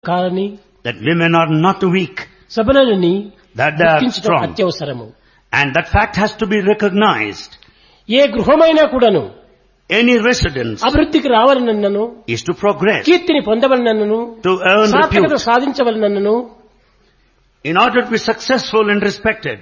కానీ that women are not weak, సబలని that they are గుర్తించడం strong. అత్యవసరము. And that fact has to be recognized. ఏ గృహమైనా కూడాను Any residence అభివృద్ధికి రావాలనన్నను, is to progress, కీర్తిని పొందవలనను, to earn సార్థకత repute, సాధించవలనను in order to be successful and respected.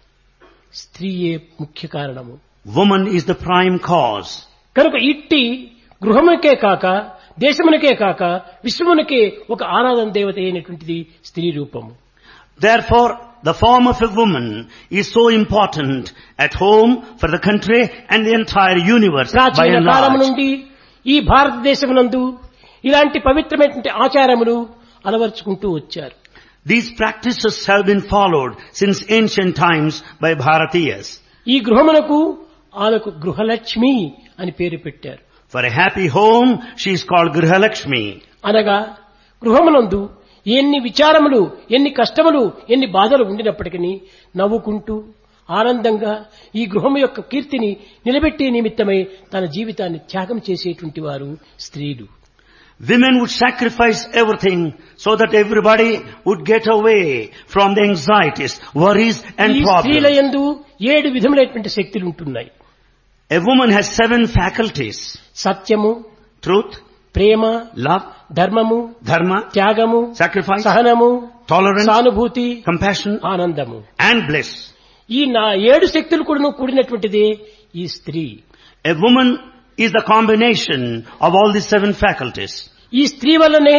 స్త్రీయే ముఖ్య కారణము. Woman is the prime cause. కనుక ఇట్టి గృహమునకే కాక దేశమునకే కాక విశ్వమునకే ఒక ఆరాధన దేవత అయినటువంటిది స్త్రీ రూపము. Therefore, the form of a woman is so important at home, for the country and the entire universe by ప్రాచీన and కాలము large. నుండి ఈ భారతదేశమునందు ఇలాంటి పవిత్రమైనటువంటి ఆచారములు అలవర్చుకుంటూ వచ్చారు. These practices have been followed since ancient times by Bharatiyas. ఈ గృహమునకు ఆమెకు గృహలక్ష్మి అని పేరు పెట్టారు. For a happy home, she is called Grihalakshmi. అనగా గృహమునందు ఎన్ని విచారములు, ఎన్ని కష్టములు, ఎన్ని బాధలు ఉండినప్పటికీ నవ్వుకుంటూ ఆనందంగా ఈ గృహము యొక్క కీర్తిని నిలబెట్టే నిమిత్తమై తన జీవితాన్ని త్యాగం చేసేటువంటి వారు స్త్రీలు. Women would sacrifice everything so that everybody would get away from the anxieties, worries and ఈ స్త్రీల problems. యందు 7 విధములైనటువంటి శక్తులు ఉంటున్నాయి. A woman has 7 faculties: సత్యము, truth, ప్రేమ, love, ధర్మము, dharma, త్యాగము, sacrifice, సహనము, tolerance, సానుభూతి, compassion ఆనందము. and bliss. ఈ 7 శక్తులు కూడాను కూడినటువంటిదే ఈ స్త్రీ. A woman is the combination of all these 7 faculties. ఈ స్త్రీ వల్లనే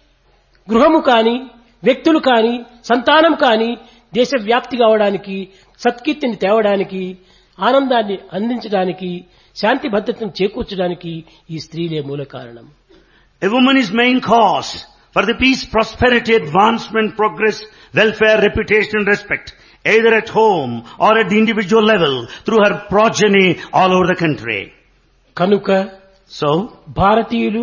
గృహము కాని, వ్యక్తులు కాని, సంతానం కాని దేశవ్యాప్తి కావడానికి, సత్కీర్తిని తేవడానికి, ఆనందాన్ని అందించడానికి, శాంతి భద్రతను చేకూర్చడానికి ఈ స్త్రీలే మూల కారణం. A woman is main cause for the peace, prosperity, advancement, progress, welfare, reputation and respect, either at home or at the individual level, through her progeny all over the country. కనుక So, భారతీయులు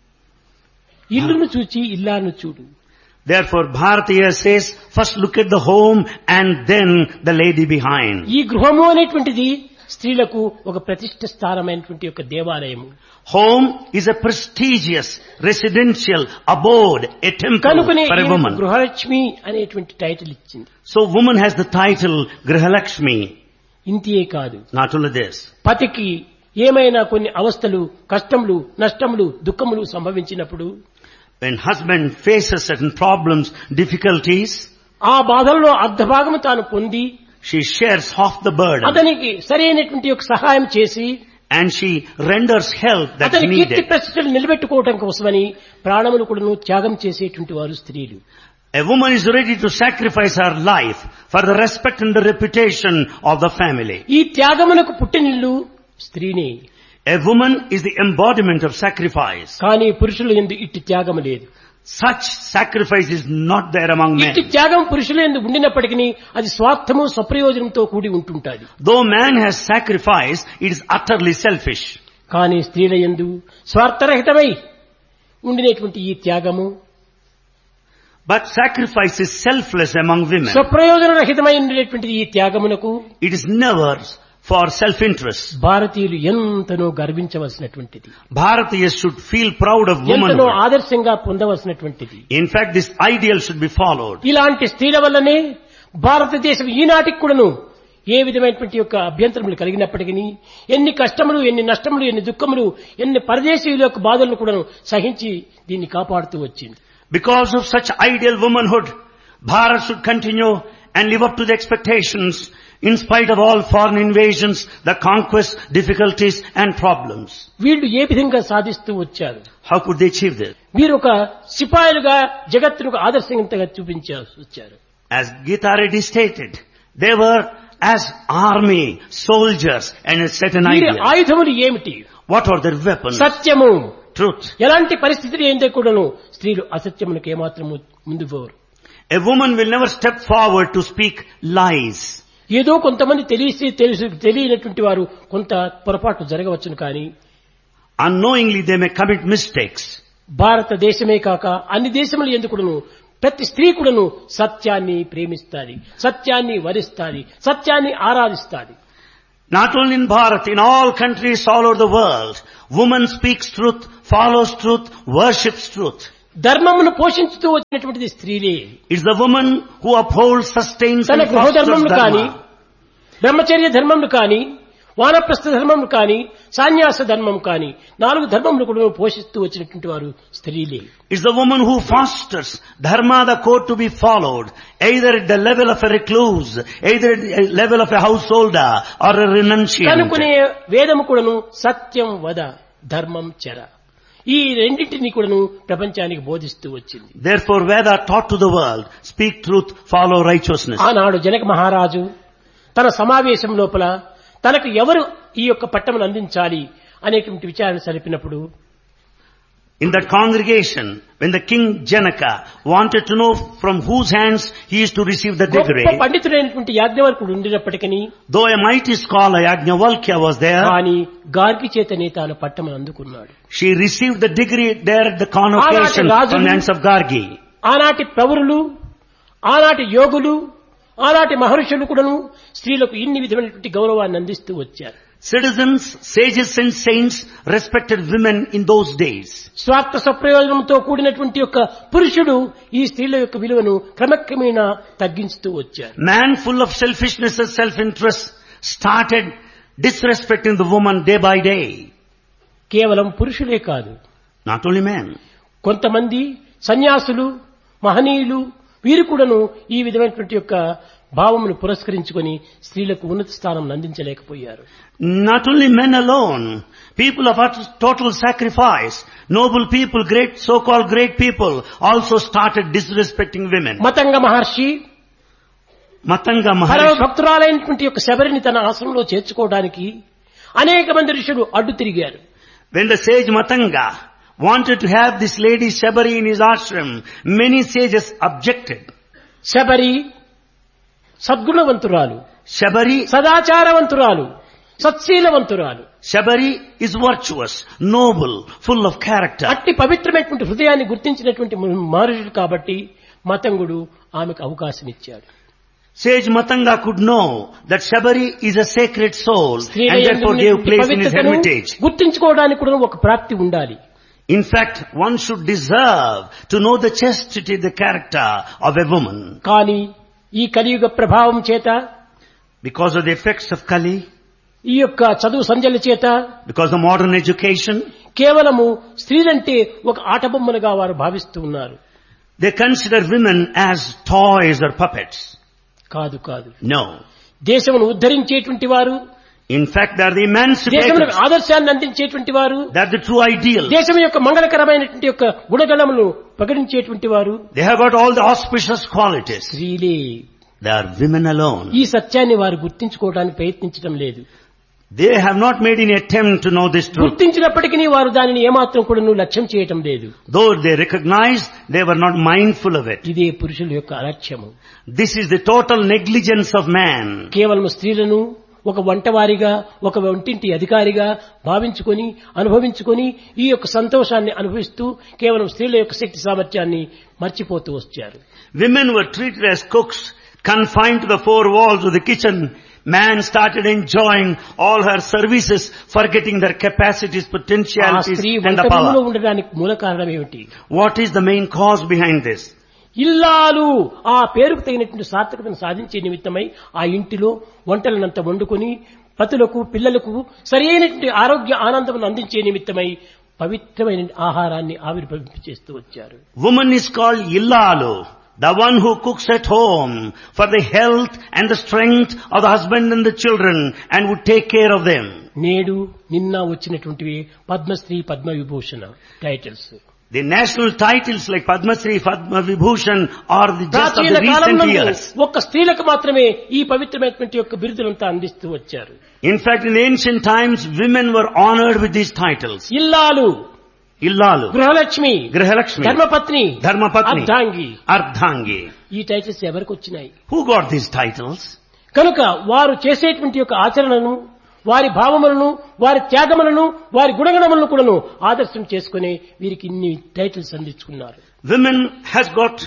ఇల్లును చూచి ఇల్లాను చూడు. therefore Bharatiya says, first look at the home and then the lady behind. ఈ గృహము అనేటువంటిది స్త్రీలకు ఒక ప్రతిష్ఠ స్థానమైనటువంటి ఒక దేవాలయము. Home is a prestigious residential abode, a temple కనుకనే for a woman. గృహలక్ష్మి అనేటువంటి టైటిల్ ఇచ్చింది. So woman has the title Grihalakshmi. ఇంతియే కాదు, Not only this, పతికి ఏమైనా కొన్ని అవస్థలు, కష్టములు, నష్టములు, దుఃఖములు సంభవించినప్పుడు when husband faces certain problems, difficulties, ఆ బాధల్లో అర్ధభాగము తాను పొంది she shares half the burden అతనికి సరైనటువంటి ఒక సహాయం చేసి and she renders help that's అతని కీర్తి needed. ప్రతిష్టలు నిలబెట్టుకోవటం కోసమని ప్రాణములు కూడాను త్యాగం చేసేటువంటి వారు స్త్రీలు. A woman is ready to sacrifice her life for the respect and the reputation of the family. ఈ త్యాగమునకు పుట్టినిల్లు స్త్రీనే. A woman is the embodiment of sacrifice. కానీ పురుషుల యందు ఇట్టి త్యాగము లేదు. Such sacrifice is not there among ఇట్టి men. త్యాగం పురుషుల యందు ఉండినప్పటికీ అది స్వార్థము, స్వప్రయోజనంతో కూడి ఉంటుంటాది. Though man has sacrifice, it is utterly selfish. కానీ స్త్రీల యందు స్వార్థరహితమై ఉండినటువంటి ఈ త్యాగము But sacrifice is selfless among women. స్వప్రయోజన రహితమై ఉండేటువంటిది ఈ త్యాగమునకు It is never for self-interest. భారతీయులు ఎంతనో గర్వించవలసినటువంటిది, Bharatiyas should feel proud of ఎంతనో womanhood. ఆదర్శంగా పొందవలసినటువంటిది. In fact, this ideal should be followed. ఇలాంటి స్త్రీల వల్లనే భారతదేశం ఈనాటికి కూడాను ఏ విధమైనటువంటి యొక్క అభ్యంతరములు కలిగినప్పటికీ, ఎన్ని కష్టములు, ఎన్ని నష్టములు, ఎన్ని దుఃఖములు, ఎన్ని పరదేశీయుల యొక్క బాధలను కూడాను సహించి దీన్ని కాపాడుతూ వచ్చింది. Because of such ideal womanhood, Bharat should continue and live up to the expectations in spite of all foreign invasions, the conquests, difficulties and problems. వీళ్ళు ఏ విధంగా సాధిస్తూ వచ్చారు? How could they achieve this? వీరు ఒక సిపాయిలుగా జగత్తుకు ఆదర్శంగా చూపించారు వచ్చారు. As Gita Reddy stated, they were as army, soldiers and a certain వీరి ideal. ఆయుధములు ఏమిటి? What are their weapons? సత్యము. Truth. ఎలాంటి పరిస్థితులు ఏందో కూడాను స్త్రీలు అసత్యములకు ఏమాత్రము ముందు పోరు. A woman will never step forward to speak lies. ఏదో కొంతమంది తెలియనటువంటి వారు కొంత పొరపాటు జరగవచ్చును. కానీ Unknowingly they may commit mistakes. భారతదేశమే కాక అన్ని దేశములు ఎందుకును ప్రతి స్త్రీ కూడాను సత్యాన్ని ప్రేమిస్తాది, సత్యాన్ని వరిస్తాది, సత్యాన్ని ఆరాధిస్తాది. Not only in Bharat, in all countries all over the world, woman speaks truth, follows truth, worships truth. ధర్మమును పోషించుతూ వచ్చినటువంటిది స్త్రీలే. It's the woman who upholds, sustains తన and గృహ fosters ధర్మమును కానీ, dharma. బ్రహ్మచర్య ధర్మమును కానీ, వానప్రస్థ ధర్మమును కానీ, సన్యాస ధర్మం కానీ 4 ధర్మములు కూడా పోషిస్తూ వచ్చినటువంటి వారు స్త్రీలే. It's the woman who fosters dharma, the code to be followed, either at the level of a recluse, either at the level of a householder or a renunciant. కనుకునే వేదము కూడాను సత్యం వద ధర్మం చర ఈ రెండింటినీ కూడాను ప్రపంచానికి బోధిస్తూ వచ్చింది. Therefore Veda taught to the world, speak truth, follow righteousness. ఆనాడు జనక మహారాజు తన సమావేశం లోపల తనకు ఎవరు ఈ యొక్క పట్టమును అందించాలి అనేటువంటి విచారణ సరిపినప్పుడు, In that congregation, when the king Janaka wanted to know from whose hands he is to receive the degree, గొప్ప పండితుడైనటువంటి యాజ్ఞవల్కుడు ఉండినప్పటికీ, though a mighty scholar Yajnavalkya was there, కానీ గార్గి చేతనే తాను పట్టమును అందుకున్నాడు. she received the degree there at the convocation from the hands of Gargi. ఆనాటి ప్రవరులు, ఆనాటి యోగులు, ఆనాటి మహర్షులు కూడాను స్త్రీలకు ఇన్ని విధమైనటువంటి గౌరవాన్ని అందిస్తూ వచ్చారు. Citizens, sages and saints respected women in those days. స్వార్థ స్వప్రయోజనంతో కూడినటువంటి యొక్క పురుషుడు ఈ స్త్రీల యొక్క విలువను క్రమక్రమేణా తగ్గించుతూ వచ్చారు. Man full of selfishness and self-interest started disrespecting the woman day by day. కేవలం పురుషులే కాదు, Not only men. కొంతమంది సన్యాసులు, మహనీయులు వీరు కూడాను ఈ విధమైనటువంటి యొక్క భావమును పురస్కరించుకొని స్త్రీలకు ఉన్నత స్థానం అందించలేకపోయారు. Not only men alone, people of total sacrifice, noble people, great so-called great people also started disrespecting women. Matanga Maharshi Matanga పరమ Maharshi, భక్తురాలైనటువంటి యొక్క శబరిని తన ఆశ్రమంలో చేర్చుకోవడానికి అనేక మంది ఋషులు అడ్డు తిరిగారు. when the sage Matanga wanted to have this lady Shabari in his ashram, many sages objected. Sabari సద్గుణవంతురాలు, Shabari సదాచారవంతురాలు, సత్శీలవంతురాలు. Shabari is virtuous, noble, full of character. అట్టి పవిత్రమైనటువంటి హృదయాన్ని గుర్తించినటువంటి మహర్షులు కాబట్టి మతంగుడు ఆమెకు అవకాశం ఇచ్చాడు. Sage Matanga could know that Shabari is a sacred soul and therefore gave place in his hermitage. గుర్తించుకోవడానికి కూడా ఒక ప్రాప్తి ఉండాలి. In fact, one should deserve to know the chastity, the character of a woman. కానీ ఈ కలియుగ ప్రభావం చేత, Because of the effects of Kali, ఈ యొక్క చదువు సంధ్యల చేత because of modern education, కేవలము స్త్రీలంటే ఒక ఆటబొమ్మలుగా వారు భావిస్తూ ఉన్నారు. they consider women as toys or puppets. కాదు కాదు, No. దేశమును ఉద్ధరించేటువంటి వారు, In fact, they are the దేశములకు emancipators. ఆదర్శాన్ని అందించేటువంటి వారు, They are the true ideals. దేశం యొక్క మంగళకరమైనటువంటి యొక్క గుణగణములను ప్రకటించేటువంటి వారు They have got all the auspicious qualities. స్త్రీలే. They are women alone. ఈ సత్యాన్ని వారు గుర్తించుకోవడానికి ప్రయత్నించడం లేదు. They have not made any attempt to know this truth. గుర్తించినప్పటికీ వారు దానిని ఏమాత్రం కూడా లక్ష్యం చేయటం లేదు. Though they recognized, they were not mindful of it. ఇదే పురుషుల యొక్క అలక్ష్యము. This is the total negligence of man. కేవలం స్త్రీలను ఒక వంటవారిగా, ఒక వంటింటి అధికారిగా భావించుకొని, అనుభవించుకొని ఈ యొక్క సంతోషాన్ని అనుభవిస్తూ కేవలం స్త్రీల యొక్క శక్తి సామర్థ్యాన్ని మర్చిపోతూ వచ్చారు. Women were treated as cooks, confined to the four walls of the kitchen. Man started enjoying all her services, forgetting their capacities, ఆ potentialities స్త్రీ and the వంటగదిలో power. ఉండడానికి మూల కారణం ఏమిటి? What is the main cause behind this? ఇల్లాలు ఆ పేరుకు తగినటువంటి సార్థకతను సాధించే నిమిత్తమై ఆ ఇంటిలో వంటలనంత వండుకొని పతులకు, పిల్లలకు సరి అయినటువంటి ఆరోగ్య ఆనందమును అందించే నిమిత్తమై పవిత్రమైన ఆహారాన్ని ఆవిర్భవింపచేస్తూ వచ్చారు. Woman is called Illalu, the one who cooks at home for the health and the strength of the husband and the children and would take care of them. నేడు నిన్న వచ్చినటువంటివి Padmashri, Padma Vibhushan titles. The national titles like Padma Shri, Padma Vibhushan are just of ప్రాచీన the recent కాలంలో years. ఒక్క స్త్రీలకు మాత్రమే ఈ పవిత్రమైనటువంటి యొక్క బిరుదులంతా అందిస్తూ వచ్చారు. In fact, in ancient times, women were honored with these titles. ఇల్లాలు, Illalu, గృహలక్ష్మి, Grihalakshmi, ధర్మపత్ని, Dharmapatni, అర్ధాంగి, Ardhangi. ఈ టైటిల్స్ ఎవరికి వచ్చినాయి? Who got these titles? కనుక వారు చేసేటువంటి యొక్క ఆచరణను, వారి భావములను, వారి త్యాగములను, వారి గుణగణములను కూడాను ఆదర్శం చేసుకుని వీరికి ఇన్ని titles అందించుకున్నారు. Women has got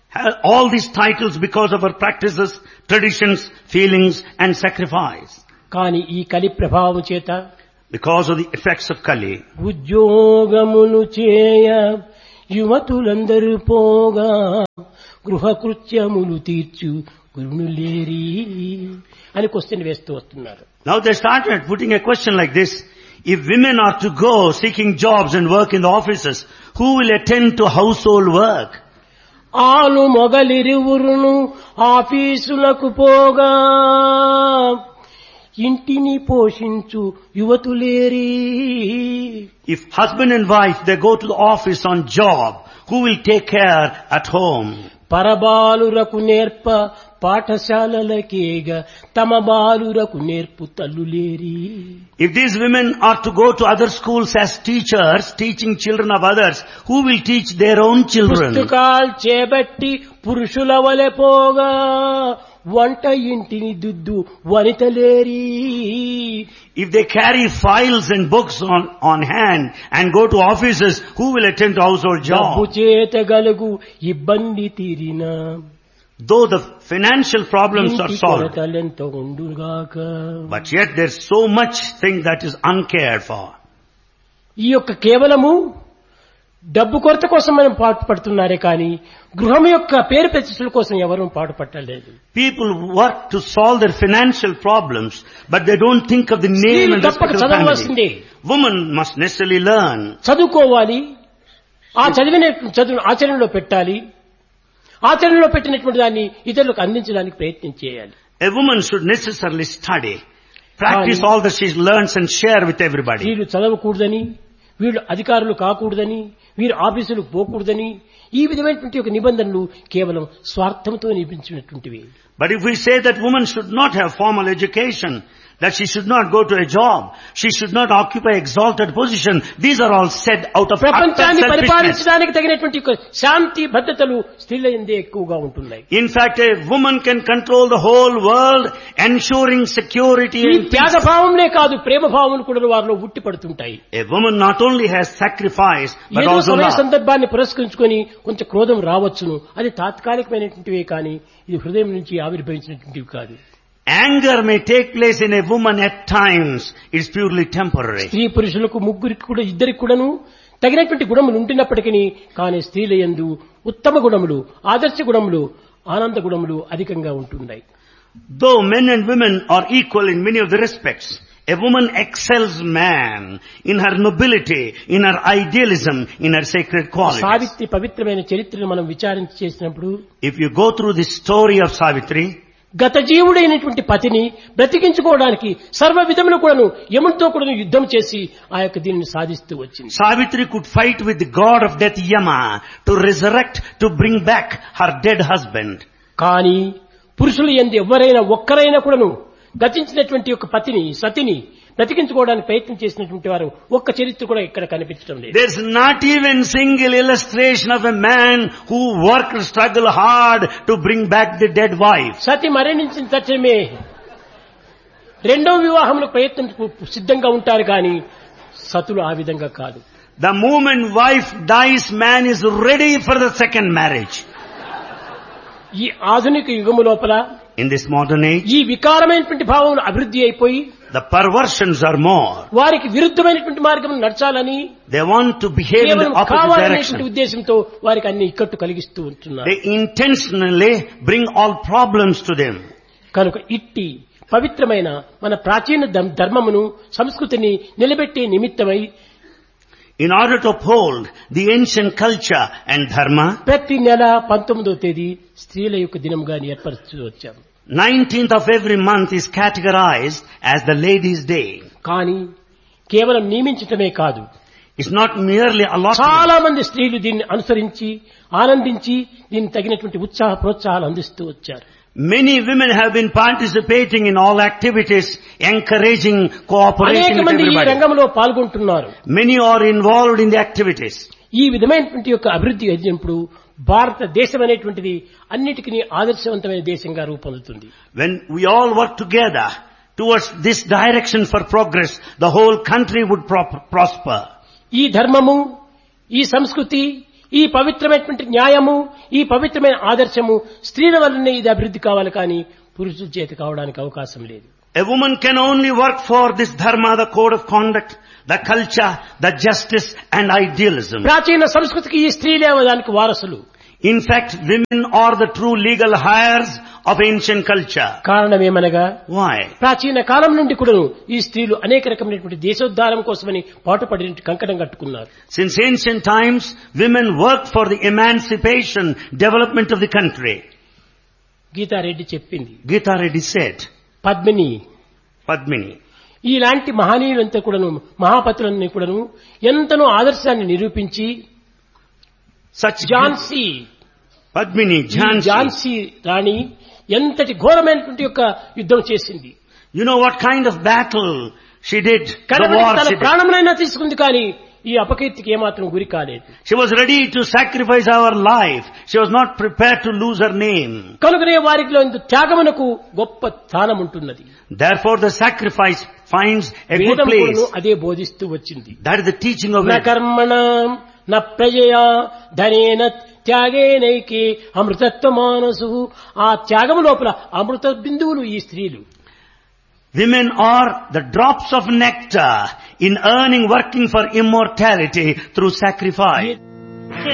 all these titles because of her practices, traditions, feelings and sacrifice. కానీ ఈ కలి ప్రభావం చేత, Because of the effects of Kali. ఉద్యోగమును చేయ యువతులందరూ పోగా గృహకృత్యములు తీర్చు గురునులేరి అని క్వశ్చన్ వేస్తూ వస్తున్నారు. Now they started putting a question like this. If women are to go seeking jobs and work in the offices, who will attend to household work? ఆలు మొగలిరువురును ఆఫీసులకు పోగా ఇంటిని పోషించు యువతులేరి. If husband and wife, they go to the office on job, who will take care at home? పరబాలురకు నేర్ప పాఠశాలలకేగ తమ బాలురకు నేర్పు తల్లులేరి. If these women are to go to other schools as teachers, teaching children of others, who will teach their own children? పుస్తకాలు చేబట్టి పురుషుల వలె పోగా వంట ఇంటిని దుద్దు వనితలేరి. If they carry files and books on hand and go to offices, who will attend to household డబ్బు jobs? చేత గలుగు ఇబ్బంది తీరిన Though the financial problems are ఇంటి solved, కొరతలెంత ఉండుగాక. but yet there's so much thing that is uncared for. ఈ యొక్క కేవలము డబ్బు కొరత కోసం మనం పాటుపడుతున్నారే కానీ గృహం యొక్క పేరు ప్రతిష్టల కోసం ఎవరూ పాటుపట్టలేదు. People work to solve their financial problems, but they don't think of the name and తప్పక respect of the చదవవలసిందే. family. Woman must necessarily learn. చదువుకోవాలి. ఆ చదివిన చదువును ఆచరణలో పెట్టాలి. ఆచరణలో పెట్టినటువంటి దాన్ని ఇతరులకు అందించడానికి ప్రయత్నం చేయాలి. A woman should necessarily study, practice all that she learns and share with everybody. వీళ్ళు చదవకూడదని, వీళ్ళు అధికారులు కాకూడదని, వీరు ఆఫీసులకు పోకూడదని ఈ విధమైనటువంటి ఒక నిబంధనలు కేవలం స్వార్థంతో నియమించినటువంటివి. But if we say that woman should not have formal education, that she should not go to a job, she should not occupy exalted position, these are all said out of ప్రపంచాన్ని selfishness. పరిపాలించడానికి తగినటువంటి ఒక శాంతి భద్రతలు స్త్రీల యందే ఎక్కువగా ఉంటున్నాయి. In fact, a woman can control the whole world, ensuring security ఈ and peace. త్యాగభావంనే కాదు ప్రేమ భావములు కూడా వారిలో ఉట్టి పడుతుంటాయి. A woman not only has sacrifice, but ఏదో also సమయ love. సందర్భాన్ని పురస్కరించుకొని కొంచెం క్రోధం రావచ్చును, అది తాత్కాలికమైనటువంటివే కానీ ఇది హృదయం నుంచి ఆవిర్భవించినటువంటివి కాదు. Anger may take place in a woman at times. It's purely temporary. స్త్రీ పురుషులకు ముగ్గురికి కూడా ఇద్దరికి కూడాను తగినటువంటి గుణములు ఉంటున్నప్పటికీ కానీ స్త్రీల యందు ఉత్తమ గుణములు, ఆదర్శ గుణములు, ఆనంద గుణములు అధికంగా ఉంటున్నాయి. Though men and women are equal in many of the respects, a woman excels man in her nobility, in her idealism, in her sacred qualities. Savitri పవిత్రమైన చరిత్రను మనం విచారించి చేసినప్పుడు If you go through the story of Savitri, గత జీవుడైనటువంటి పతిని బ్రతికించుకోవడానికి సర్వ విధములు కూడాను యమునితో కూడాను యుద్ధం చేసి ఆ యొక్క దీనిని సాధిస్తూ వచ్చింది. Savitri could fight with the god of death Yama to resurrect, to bring back her dead husband. కానీ పురుషులు యందు ఎవరైనా ఒక్కరైనా కూడాను గతించినటువంటి యొక్క పతిని సతిని బ్రతికించుకోవడానికి ప్రయత్నం చేసినటువంటి వారు ఒక్క చరిత్ర కూడా ఇక్కడ కనిపించడం లేదు. There's not even single illustration of a man who worked, struggled hard to bring back the dead wife. సతి మరణించిన తక్షణమే రెండవ వివాహములకు ప్రయత్నం సిద్ధంగా ఉంటారు కానీ సతులు ఆ విధంగా కాదు. The moment wife dies, man is ready for the second marriage. ఈ ఆధునిక యుగము లోపల In this modern age, ఈ వికారమైనటువంటి భావములు అభివృద్ధి అయిపోయి the perversions are more. వారికి విరుద్ధమైనటువంటి మార్గం నడచాలని They want to behave in the కేవలం opposite కావాలనేటువంటి direction. ఉద్దేశంతో వారికి అన్ని ఇక్కట్టు కలిగిస్తూ ఉంటున్నారు. They intentionally bring all problems to them. కనుక ఇట్టి పవిత్రమైన మన ప్రాచీన ధర్మమును సంస్కృతిని నిలబెట్టే నిమిత్తమై In order to uphold the ancient culture and dharma, ప్రతి నెల 19వ తేదీ స్త్రీల యొక్క దినంగా ఏర్పరుస్తూ వచ్చాము. 19th of every month is categorized as the ladies' day. కానీ కేవలం నియమించటమే కాదు, It's not merely allotment. చాలా మంది స్త్రీలు దీన్ని అనుసరించి ఆనందించి దీనికి తగినటువంటి ఉత్సాహ ప్రోత్సాహాలు అందిస్తూ వచ్చారు. Many women have been participating in all activities, encouraging cooperation అనేక with మంది ఈ everybody. రంగంలో పాల్గొంటున్నారు. Many are involved in the activities. ఈ విధమైనటువంటి యొక్క అభివృద్ధి అయినప్పుడు భారతదేశం అనేటువంటిది అన్నిటికీ ఆదర్శవంతమైన దేశంగా రూపొందుతుంది. When we all work together towards this direction for progress, the whole country would prosper. ఈ ధర్మము, ఈ సంస్కృతి, ఈ పవిత్రమైనటువంటి న్యాయము, ఈ పవిత్రమైన ఆదర్శము స్త్రీల వల్లనే ఇది అభివృద్ధి కావాలి కానీ పురుషుల చేత కావడానికి అవకాశం లేదు. A woman can only work for this dharma, the code of conduct, the culture, the justice and idealism. ప్రాచీన సంస్కృతికి ఈ స్త్రీలే దానికి వారసులు. In fact, women are the true legal heirs of ancient culture. కారణమేమనగా Why? ప్రాచీన కాలం నుండి కూడా ఈ స్త్రీలు అనేక రకమైనటువంటి దేశోద్ధారం కోసమని పాటుపడి కంకణం కట్టుకున్నారు. Since ancient times, women worked for the emancipation, development of the country. Geeta Reddy చెప్పింది. Gita Reddy said, Padmini. ఇలాంటి మహనీయులంతా కూడాను మహాపతులన్నీ కూడాను ఎంతనో ఆదర్శాన్ని నిరూపించి Such Padmini, Jhansi. ఝాన్సీ రాణి ఎంతటి ఘోరమైనటువంటి యొక్క యుద్ధం చేసింది. You know what kind of battle she did? The కడపటికి war తన she did. ప్రాణములైనా తీసుకుంది కానీ ఈ అపకీర్తికి ఏమాత్రం గురి కాలేదు. She was ready to sacrifice her life. She was not prepared to lose her name. కనుకనే వారిలో త్యాగమునకు గొప్ప స్థానం ఉంటున్నది. Therefore the sacrifice finds a good వేదం place. కూడాను అదే బోధిస్తూ వచ్చింది. That is the teaching of న it. కర్మణం న ప్రజయా ధనేన త్యాగేనైకే అమృతత్వ మానసు. ఆ త్యాగము లోపల అమృత బిందువులు ఈ స్త్రీలు. Women are the drops of nectar in earning, working for immortality through sacrifice.